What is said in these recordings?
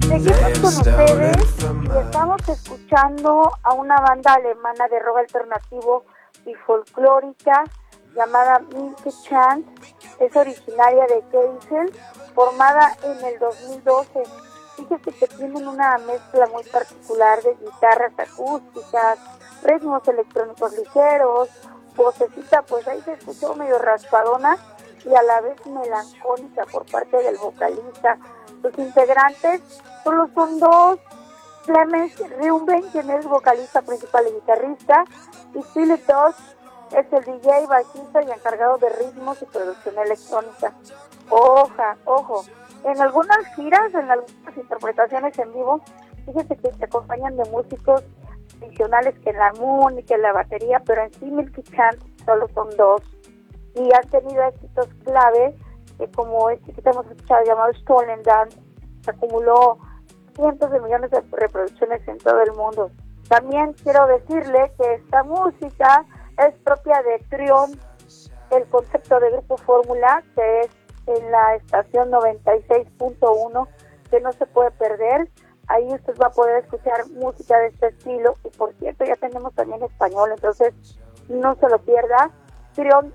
Seguimos con ustedes y estamos escuchando a una banda alemana de rock alternativo y folclórica llamada Milky Chance. Es originaria de Kassel, formada en el 2012. Fíjese que tienen una mezcla muy particular de guitarras acústicas, ritmos electrónicos ligeros, vocecita, pues ahí se escuchó medio raspadona y a la vez melancólica por parte del vocalista. Los integrantes solo son dos: Clemens Riumben, quien es vocalista principal y guitarrista, y Philip Doss es el DJ, bajista y encargado de ritmos y producción electrónica. Ojo, en algunas giras, en algunas interpretaciones en vivo, fíjese que se acompañan de músicos adicionales que en la armónica, en la batería, pero en sí Milky Chance solo son dos. Y han tenido éxitos clave, como este que hemos escuchado llamado Stolen Dance, que acumuló cientos de millones de reproducciones en todo el mundo. También quiero decirle que esta música es propia de Trion, el concepto de Grupo Fórmula, que es en la estación 96.1, que no se puede perder. Ahí usted va a poder escuchar música de este estilo, y por cierto ya tenemos también español, entonces no se lo pierda. Trion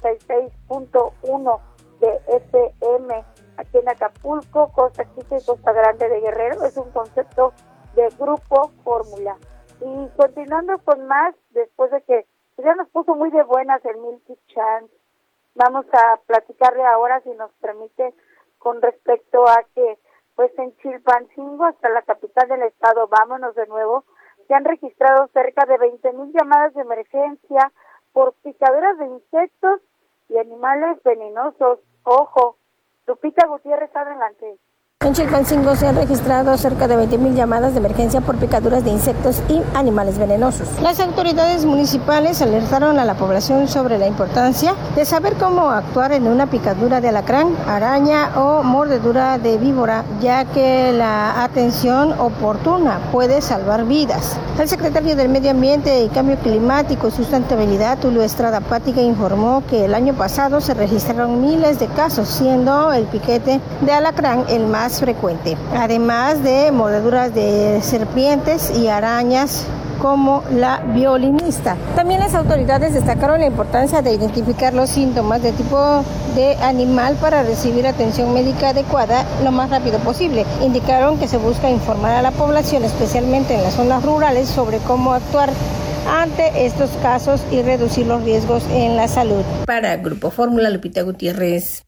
96.1 de FM, aquí en Acapulco, Costa Chica y Costa Grande de Guerrero. Es un concepto de Grupo Fórmula. Y continuando con más, después de que ya nos puso muy de buenas el Milky Chance, vamos a platicarle ahora, si nos permite, con respecto a que pues en Chilpancingo, hasta la capital del estado, vámonos de nuevo, se han registrado cerca de 20,000 llamadas de emergencia por picaduras de insectos y animales venenosos. Ojo, Lupita Gutiérrez, adelante. En Chilpancingo se han registrado cerca de 20,000 llamadas de emergencia por picaduras de insectos y animales venenosos. Las autoridades municipales alertaron a la población sobre la importancia de saber cómo actuar en una picadura de alacrán, araña o mordedura de víbora, ya que la atención oportuna puede salvar vidas. El secretario del Medio Ambiente y Cambio Climático y Sustentabilidad, Tulio Estrada Pática, informó que el año pasado se registraron miles de casos, siendo el piquete de alacrán el más frecuente, además de mordeduras de serpientes y arañas como la violinista. También las autoridades destacaron la importancia de identificar los síntomas de tipo de animal para recibir atención médica adecuada lo más rápido posible. Indicaron que se busca informar a la población, especialmente en las zonas rurales, sobre cómo actuar ante estos casos y reducir los riesgos en la salud. Para Grupo Fórmula, Lupita Gutiérrez.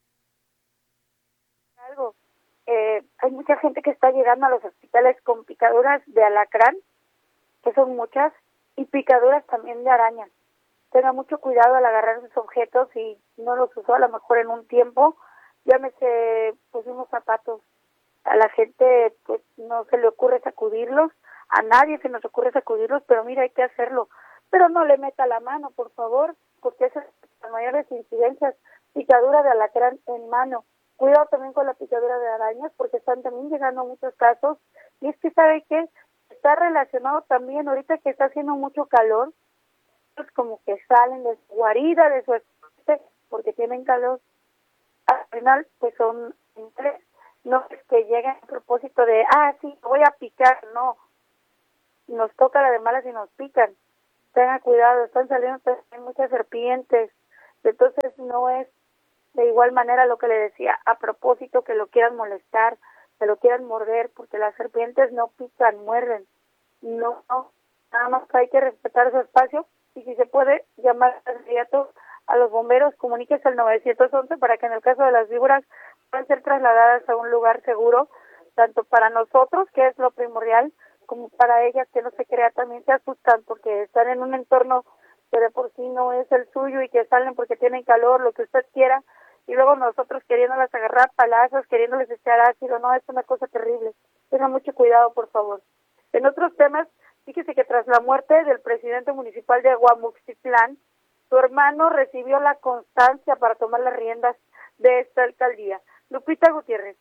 Hay mucha gente que está llegando a los hospitales con picaduras de alacrán, que son muchas, y picaduras también de araña. Tenga mucho cuidado al agarrar esos objetos y no los usó a lo mejor en un tiempo. Llámese, pues, unos zapatos. A la gente pues no se le ocurre sacudirlos, a nadie se nos ocurre sacudirlos, pero mira, hay que hacerlo. Pero no le meta la mano, por favor, porque esas son las mayores incidencias. Picadura de alacrán en mano. Cuidado también con la picadura de arañas, porque están también llegando muchos casos. Y es que, ¿sabe qué? Está relacionado también, ahorita que está haciendo mucho calor, pues como que salen de su guarida, de su especie, porque tienen calor. Al final, pues son tres. No es que lleguen a propósito de, sí, voy a picar, no. Nos toca la de malas y nos pican. Tengan cuidado, están saliendo también muchas serpientes. Entonces, no es de igual manera lo que le decía, a propósito que lo quieran molestar, que lo quieran morder, porque las serpientes no pican, muerden. No, nada más que hay que respetar su espacio, y si se puede llamar de inmediato a los bomberos, comuníquese al 911 para que en el caso de las víboras puedan ser trasladadas a un lugar seguro, tanto para nosotros, que es lo primordial, como para ellas, que no se crea, también se asustan porque están en un entorno que de por sí no es el suyo y que salen porque tienen calor, lo que usted quiera, y luego nosotros queriéndolas agarrar palazos, queriéndoles echar ácido. No, es una cosa terrible. Tengan mucho cuidado, por favor. En otros temas, fíjese que tras la muerte del presidente municipal de Aguamuxtitlán, su hermano recibió la constancia para tomar las riendas de esta alcaldía. Lupita Gutiérrez.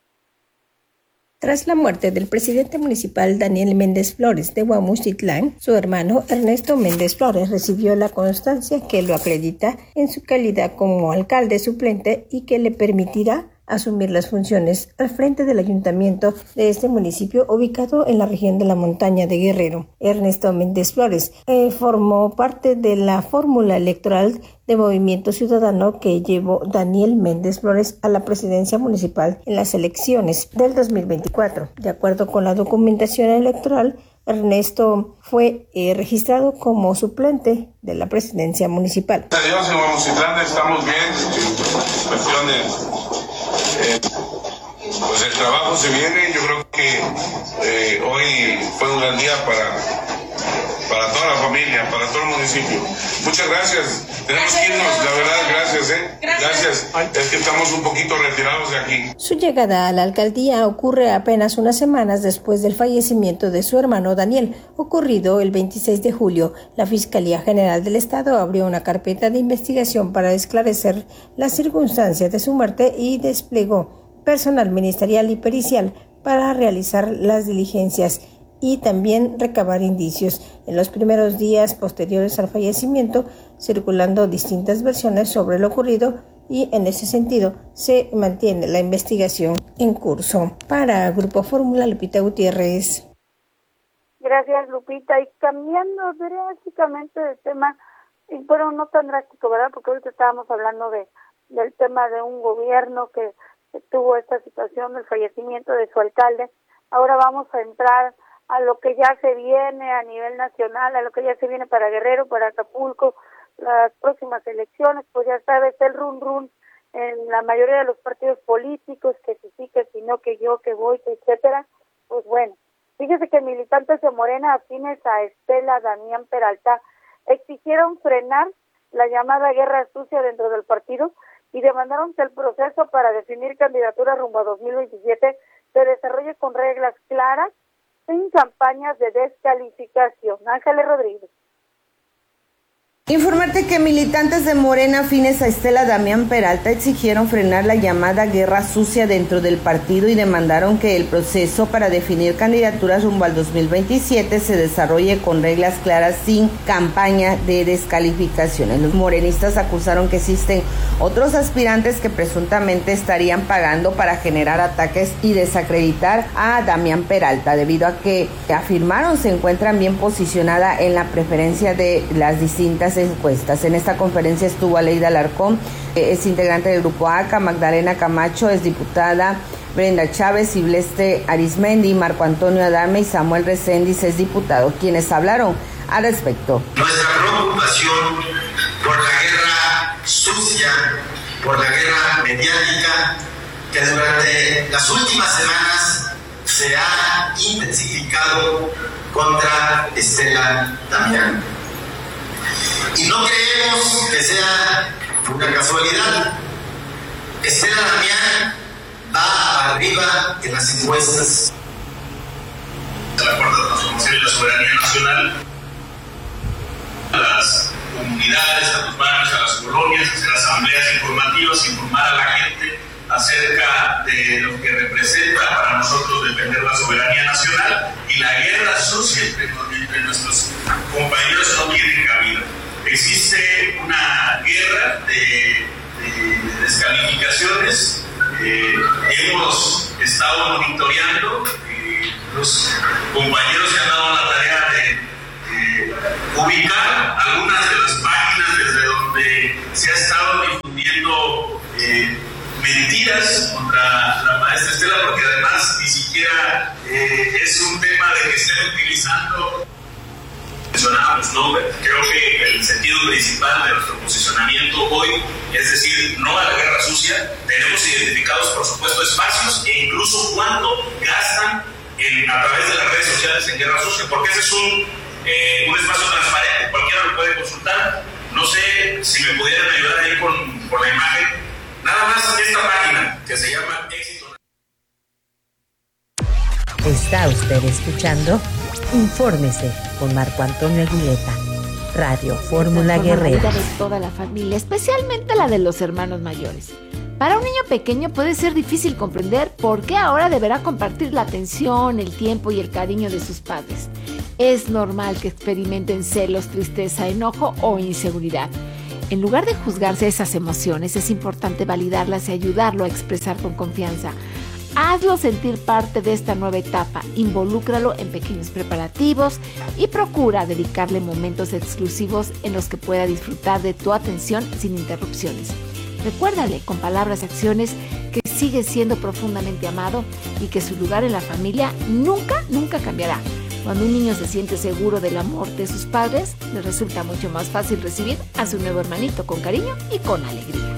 Tras la muerte del presidente municipal Daniel Méndez Flores de Huamuchitlán, su hermano Ernesto Méndez Flores recibió la constancia que lo acredita en su calidad como alcalde suplente y que le permitirá asumir las funciones al frente del ayuntamiento de este municipio ubicado en la región de la montaña de Guerrero. Ernesto Méndez Flores formó parte de la fórmula electoral de Movimiento Ciudadano que llevó Daniel Méndez Flores a la presidencia municipal en las elecciones del 2024. De acuerdo con la documentación electoral, Ernesto fue registrado como suplente de la presidencia municipal. Adiós, en Guamucitlán estamos bien, cuestión de pues el trabajo se viene. Yo creo que hoy fue un gran día para toda la familia, para todo el municipio. Muchas gracias. Tenemos que irnos, la verdad, gracias. Es que estamos un poquito retirados de aquí. Su llegada a la alcaldía ocurre apenas unas semanas después del fallecimiento de su hermano Daniel, ocurrido el 26 de julio. La Fiscalía General del Estado abrió una carpeta de investigación para esclarecer las circunstancias de su muerte y desplegó personal ministerial y pericial para realizar las diligencias y también recabar indicios. En los primeros días posteriores al fallecimiento, circulando distintas versiones sobre lo ocurrido y en ese sentido se mantiene la investigación en curso. Para Grupo Fórmula, Lupita Gutiérrez. Gracias, Lupita. Y cambiando drásticamente de tema, pero no tan drástico, ¿verdad? Porque ahorita estábamos hablando del tema de un gobierno que tuvo esta situación del fallecimiento de su alcalde. Ahora vamos a entrar a lo que ya se viene a nivel nacional, a lo que ya se viene para Guerrero, para Acapulco, las próximas elecciones. Pues ya sabes, el run en la mayoría de los partidos políticos, que sí, que si no, que yo, que voy, que etcétera. Pues bueno, fíjese que militantes de Morena afines a Estela Damián Peralta exigieron frenar la llamada guerra sucia dentro del partido y demandaron que el proceso para definir candidaturas rumbo a 2027 se desarrolle con reglas claras, sin campañas de descalificación. Ángeles Rodríguez. Informarte que militantes de Morena afines a Estela Damián Peralta exigieron frenar la llamada guerra sucia dentro del partido y demandaron que el proceso para definir candidaturas rumbo al 2027 se desarrolle con reglas claras sin campaña de descalificaciones. Los morenistas acusaron que existen otros aspirantes que presuntamente estarían pagando para generar ataques y desacreditar a Damián Peralta, debido a que afirmaron se encuentran bien posicionada en la preferencia de las distintas encuestas. En esta conferencia estuvo Aleida Alarcón, es integrante del Grupo ACA, Magdalena Camacho, es diputada, Brenda Chávez, Silvestre Arismendi, Marco Antonio Adame y Samuel Reséndiz es diputado, quienes hablaron al respecto. Nuestra preocupación por la guerra sucia, por la guerra mediática, que durante las últimas semanas se ha intensificado contra Estela Damián. Y no creemos que sea una casualidad. Estela Damián va arriba en las encuestas. La Cuarta Transformación y la Soberanía Nacional, a las comunidades, a los barrios, a las colonias, hacer asambleas informativas, informar a la gente acerca de lo que representa para nosotros defender la soberanía nacional, y la guerra sucia entre nuestros compañeros no tiene cabida. Existe una guerra de descalificaciones. Hemos estado monitoreando, los compañeros se han dado la tarea de ubicar algunas de las páginas desde donde se ha estado difundiendo mentiras contra la maestra Estela, porque además ni siquiera es un tema de que estén utilizando. Mencionábamos, ¿no? Creo que el sentido principal de nuestro posicionamiento hoy es decir no a la guerra sucia. Tenemos identificados, por supuesto, espacios e incluso cuánto gastan a través de las redes sociales en guerra sucia, porque ese es un espacio transparente, cualquiera lo puede consultar. No sé si me pudieran ayudar ahí con la imagen. Nada más esta página que se llama Éxito. Está usted escuchando Infórmese con Marco Antonio Aguileta, Radio Fórmula Guerrero. La vida de toda la familia, especialmente la de los hermanos mayores. Para un niño pequeño puede ser difícil comprender por qué ahora deberá compartir la atención, el tiempo y el cariño de sus padres. Es normal que experimenten celos, tristeza, enojo o inseguridad. En lugar de juzgarse esas emociones, es importante validarlas y ayudarlo a expresar con confianza. Hazlo sentir parte de esta nueva etapa, involúcralo en pequeños preparativos y procura dedicarle momentos exclusivos en los que pueda disfrutar de tu atención sin interrupciones. Recuérdale con palabras y acciones que sigue siendo profundamente amado y que su lugar en la familia nunca cambiará. Cuando un niño se siente seguro del amor de sus padres, le resulta mucho más fácil recibir a su nuevo hermanito con cariño y con alegría.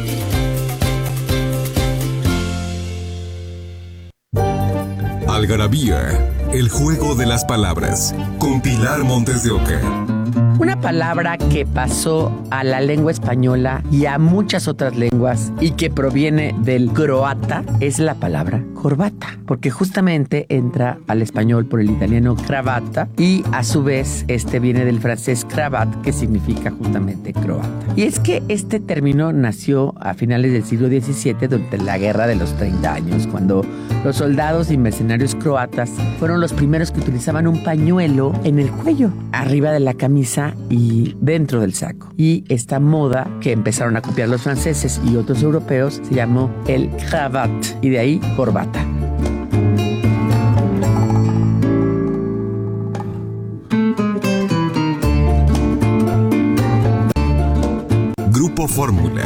Algarabía, el juego de las palabras, con Pilar Montes de Oca. Una palabra que pasó a la lengua española y a muchas otras lenguas y que proviene del croata es la palabra corbata, porque justamente entra al español por el italiano cravata y a su vez viene del francés cravat, que significa justamente croata. Y es que este término nació a finales del siglo XVII durante la Guerra de los 30 años, cuando los soldados y mercenarios croatas fueron los primeros que utilizaban un pañuelo en el cuello, arriba de la camisa y dentro del saco. Y esta moda que empezaron a copiar los franceses y otros europeos se llamó el cravat, y de ahí corbata. Grupo Fórmula.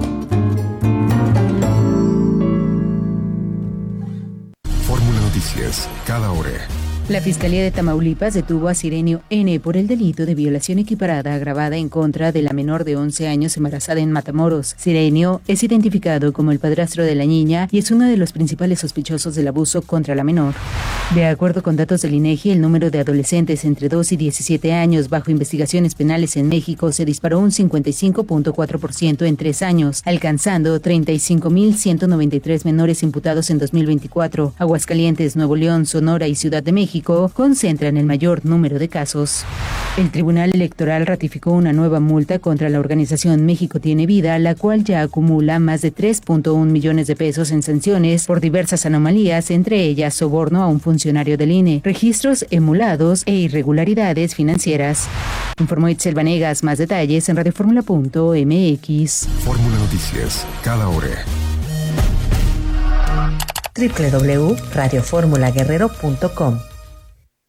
Fórmula Noticias, cada hora. La Fiscalía de Tamaulipas detuvo a Sirenio N. por el delito de violación equiparada agravada en contra de la menor de 11 años embarazada en Matamoros. Sirenio es identificado como el padrastro de la niña y es uno de los principales sospechosos del abuso contra la menor. De acuerdo con datos del INEGI, el número de adolescentes entre 2 y 17 años bajo investigaciones penales en México se disparó un 55.4% en 3 años, alcanzando 35.193 menores imputados en 2024. Aguascalientes, Nuevo León, Sonora y Ciudad de México concentran el mayor número de casos. El Tribunal Electoral ratificó una nueva multa contra la organización México Tiene Vida, la cual ya acumula más de 3.1 millones de pesos en sanciones por diversas anomalías, entre ellas soborno a un funcionario del INE, registros emulados e irregularidades financieras. Informó Itzel Vanegas. Más detalles en radioformula.mx. Fórmula Noticias, cada hora. www.radioformulaguerrero.com